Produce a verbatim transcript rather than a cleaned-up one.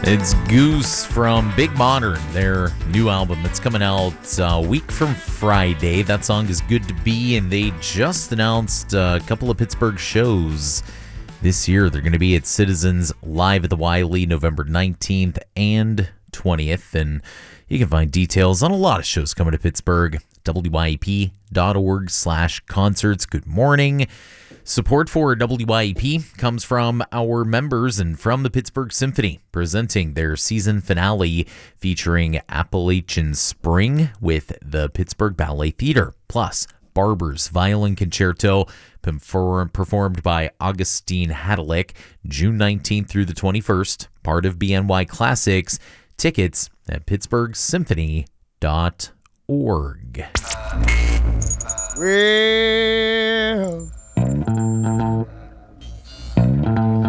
It's Goose from Big Modern, their new album that's coming out a week from Friday. That song is Good to Be, and they just announced a couple of Pittsburgh shows this year. They're going to be at Citizens Live at the Wiley November nineteenth and twentieth, and you can find details on a lot of shows coming to Pittsburgh. W Y E P dot org slash concerts. Good morning. Support for W Y E P comes from our members and from the Pittsburgh Symphony, presenting their season finale featuring Appalachian Spring with the Pittsburgh Ballet Theater, plus Barber's Violin Concerto, performed by Augustine Hadalick, June nineteenth through the twenty-first, part of B N Y Classics. Tickets at pittsburgh symphony dot org. Well,